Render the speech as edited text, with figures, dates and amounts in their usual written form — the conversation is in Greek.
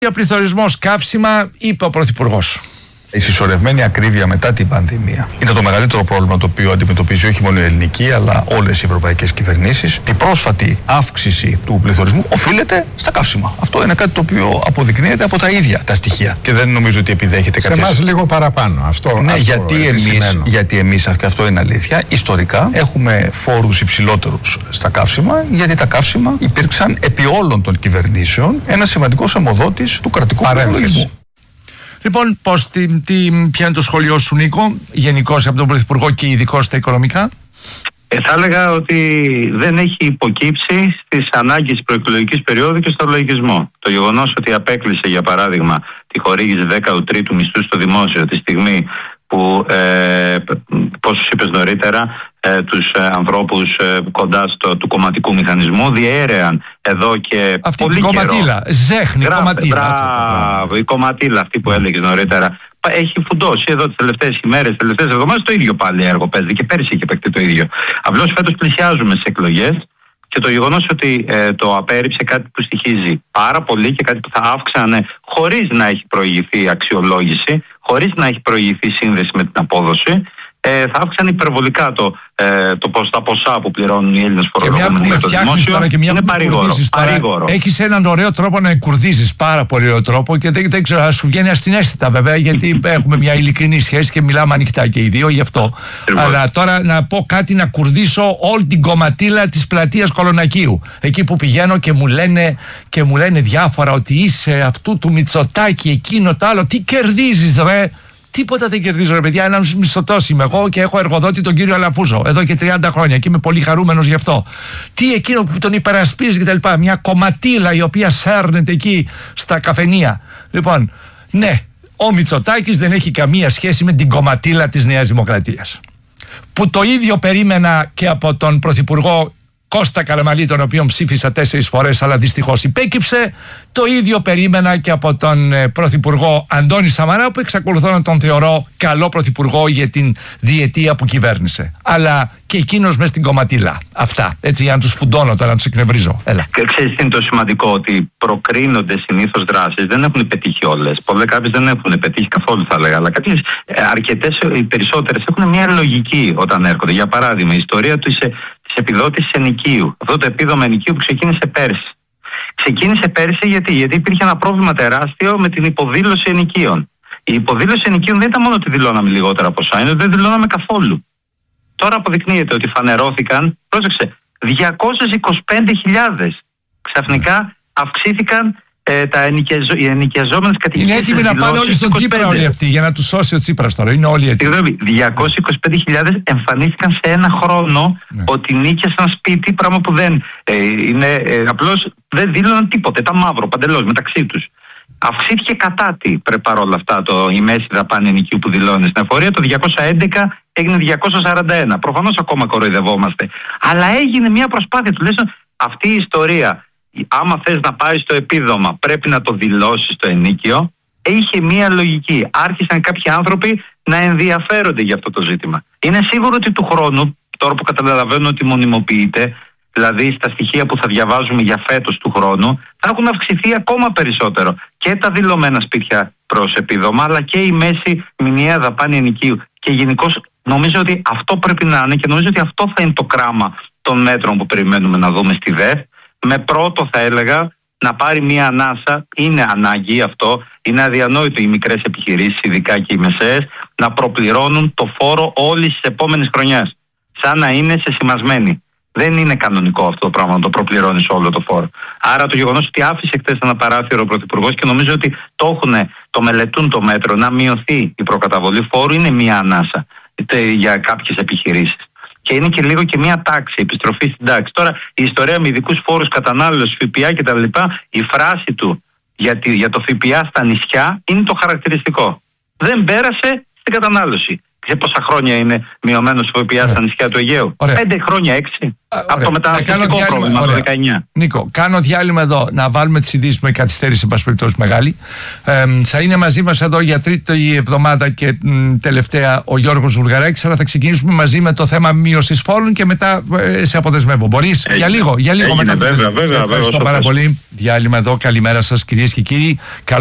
Για πληθωρισμός, καύσιμα, είπε ο Πρωθυπουργός. Η συσσωρευμένη ακρίβεια μετά την πανδημία είναι το μεγαλύτερο πρόβλημα το οποίο αντιμετωπίζει όχι μόνο η ελληνική αλλά όλες οι ευρωπαϊκές κυβερνήσεις. Η πρόσφατη αύξηση του πληθωρισμού οφείλεται στα καύσιμα. Αυτό είναι κάτι το οποίο αποδεικνύεται από τα ίδια τα στοιχεία και δεν νομίζω ότι επιδέχεται σε κάποιες... εμάς λίγο παραπάνω. Ναι, γιατί εμείς, και αυτό είναι αλήθεια, ιστορικά έχουμε φόρους υψηλότερους στα καύσιμα, γιατί τα καύσιμα υπήρξαν επί όλων των κυβερνήσεων ένας σημαντικός αιμοδότης του κρατικού προπολογισμού. Λοιπόν, ποιο είναι το σχόλιο σου, Νίκο, γενικώς από τον Πρωθυπουργό και ειδικώς στα οικονομικά? Θα έλεγα ότι δεν έχει υποκύψει στις ανάγκες της προεκλογικής περίοδου και στο λογισμό. Το γεγονός ότι απέκλεισε, για παράδειγμα, τη χορήγηση 13ου μισθού στο δημόσιο τη στιγμή που, πώς είπες νωρίτερα, τους ανθρώπους κοντά του κομματικού μηχανισμού διέρεαν εδώ και αυτή πολύ καιρό. Αυτή η κομματίλα, ζέχνη κομματίλα. Μπράβο, η κομματίλα αυτή που έλεγες νωρίτερα. Έχει φουντώσει εδώ τις τελευταίες ημέρες, τις τελευταίες εβδομάδες, το ίδιο πάλι έργο παίζει και πέρσι είχε παίξει το ίδιο. Απλώς φέτος πλησιάζουμε στις εκλογές και το γεγονός ότι το απέρριψε κάτι που στοιχίζει πάρα πολύ και κάτι που θα αύξανε χωρίς να έχει προηγηθεί αξιολόγηση, χωρίς να έχει προηγηθεί σύνδεση με την απόδοση, θα αύξανε υπερβολικά τα ποσά που πληρώνουν οι Έλληνες φορολογούμενοι για το δημόσιο. Είναι παρήγορο. Έχεις έναν ωραίο τρόπο να κουρδίζεις, πάρα πολύ ωραίο τρόπο, και δεν ξέρω, θα σου βγαίνει αστιναίσθητα βέβαια, γιατί έχουμε μια ειλικρινή σχέση και μιλάμε ανοιχτά και οι δύο γι' αυτό. Αλλά τώρα να πω κάτι, να κουρδίσω όλη την κομματίλα της πλατείας Κολονακίου. Εκεί που πηγαίνω και μου λένε διάφορα ότι είσαι αυτού του Μητσοτάκη, εκείνο το άλλο. Τι κερδίζεις, ρε? Τίποτα δεν κερδίζω, ρε παιδιά. Ένας μισθωτός είμαι εγώ και έχω εργοδότη τον κύριο Αλαφούζο εδώ και 30 χρόνια και είμαι πολύ χαρούμενος γι' αυτό. Τι εκείνο που τον υπερασπίζει κτλ. Μια κομματίλα η οποία σέρνεται εκεί στα καφενεία. Λοιπόν, ναι, ο Μητσοτάκης δεν έχει καμία σχέση με την κομματίλα της Νέας Δημοκρατίας. Που το ίδιο περίμενα και από τον Πρωθυπουργό Κώστα Καραμανλή, τον οποίον ψήφισα 4 φορές αλλά δυστυχώς υπέκυψε. Το ίδιο περίμενα και από τον Πρωθυπουργό Αντώνη Σαμαρά, που εξακολουθώ να τον θεωρώ καλό Πρωθυπουργό για την διετία που κυβέρνησε. Αλλά και εκείνος μες στην κομματίλα. Αυτά, έτσι, για να τους φουντώνω τώρα, να τους εκνευρίζω. Έλα. Ξέρεις τι είναι το σημαντικό? Ότι προκρίνονται συνήθως δράσεις, δεν έχουν πετύχει όλες. Πολλές κάποιες δεν έχουν πετύχει καθόλου, θα έλεγα. Αλλά κάποιες, αρκετές, οι περισσότερες έχουν μια λογική όταν έρχονται. Για παράδειγμα, η ιστορία της επιδότησης ενοικίου. Αυτό το επίδομα ενοικίου που ξεκίνησε πέρσι. Ξεκίνησε πέρσι γιατί υπήρχε ένα πρόβλημα τεράστιο με την υποδήλωση ενοικίων. Η υποδήλωση ενοικίων δεν ήταν μόνο ότι δηλώναμε λιγότερα ποσά, είναι ότι δεν δηλώναμε καθόλου. Τώρα αποδεικνύεται ότι φανερώθηκαν, πρόσεξε, 225.000. Ξαφνικά αυξήθηκαν οι ενοικιαζόμενες κατοικίες. Είναι έτοιμοι να πάνε όλοι στον Τσίπρα όλοι αυτοί για να τους σώσει ο Τσίπρας τώρα. Είναι όλοι έτοιμοι. 225.000 εμφανίστηκαν σε ένα χρόνο ότι νίκιασαν σπίτι, πράγμα που δεν είναι. Απλώς δεν δήλωναν τίποτε. Ήταν μαύρο παντελώς μεταξύ τους. Αυξήθηκε κατά τι παρόλα αυτά η μέση δαπάνη ενοικίου που δηλώνει στην εφορία. Το 211 έγινε 241. Προφανώς ακόμα κοροϊδευόμαστε. Αλλά έγινε μια προσπάθεια τουλάχιστον αυτή η ιστορία. Άμα θες να πάρεις το επίδομα, πρέπει να το δηλώσεις το ενίκιο. Είχε μία λογική. Άρχισαν κάποιοι άνθρωποι να ενδιαφέρονται για αυτό το ζήτημα. Είναι σίγουρο ότι του χρόνου, τώρα που καταλαβαίνω ότι μονιμοποιείται, δηλαδή στα στοιχεία που θα διαβάζουμε για φέτος του χρόνου, θα έχουν αυξηθεί ακόμα περισσότερο και τα δηλωμένα σπίτια προς επίδομα, αλλά και η μέση μηνιαία δαπάνη ενοικίου. Και γενικώς νομίζω ότι αυτό πρέπει να είναι, και νομίζω ότι αυτό θα είναι το κράμα των μέτρων που περιμένουμε να δούμε στη ΔΕΘ. Με πρώτο, θα έλεγα, να πάρει μία ανάσα. Είναι ανάγκη αυτό. Είναι αδιανόητο οι μικρές επιχειρήσεις, ειδικά και οι μεσαίες, να προπληρώνουν το φόρο όλης της επόμενης χρονιάς. Σαν να είναι σεσημασμένοι. Δεν είναι κανονικό αυτό το πράγμα να το προπληρώνεις όλο το φόρο. Άρα το γεγονός ότι άφησε χτες ένα παράθυρο ο Πρωθυπουργός, και νομίζω ότι το μελετούν το μέτρο, να μειωθεί η προκαταβολή φόρου, είναι μία ανάσα για κάποιες επιχειρήσεις. Και είναι και λίγο και μια τάξη, επιστροφή στην τάξη. Τώρα η ιστορία με ειδικούς φόρους κατανάλωσης, ΦΠΑ κτλ., η φράση του για το ΦΠΑ στα νησιά είναι το χαρακτηριστικό. Δεν πέρασε στην κατανάλωση. Σε πόσα χρόνια είναι μειωμένος ο ΦΠΑ στα νησιά του Αιγαίου? 5 χρόνια, 6. Από το μεταναστευτικό πρόβλημα το 19. Νίκο, κάνω διάλειμμα εδώ να βάλουμε τις ειδήσεις με καθυστέρηση, εν πάση περιπτώσει μεγάλη. Θα είναι μαζί μας εδώ για τρίτη εβδομάδα και τελευταία ο Γιώργος Βουλγαράκης, αλλά θα ξεκινήσουμε μαζί με το θέμα μείωσης φόρων και μετά σε αποδεσμεύω. Μπορείς? Για λίγο μετά. Βέβαια. Ευχαριστώ πάρα πολύ. Διάλειμμα εδώ. Καλημέρα σας κυρίες και κύριοι.